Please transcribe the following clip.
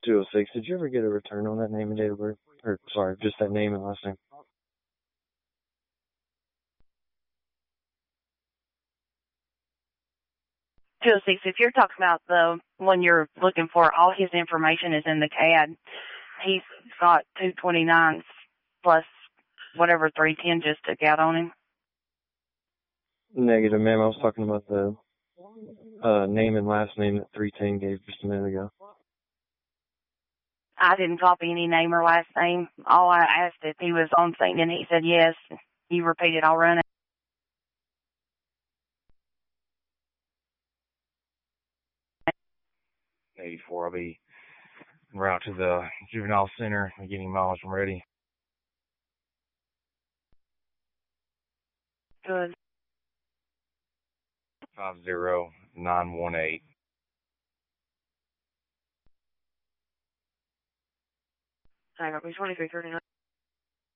206. Did you ever get a return on that name and date of birth? Or, sorry, just that name and last name? 206, if you're talking about the one you're looking for, all his information is in the CAD. He's got 229s plus whatever 310 just took out on him. Negative, ma'am. I was talking about the name and last name that 310 gave just a minute ago. I didn't copy any name or last name. All I asked if he was on scene, and he said yes. You repeat it, I'll run it. 84. I'll be en route to the juvenile center and getting mileage ready. Good. 50918. Sorry, 2339.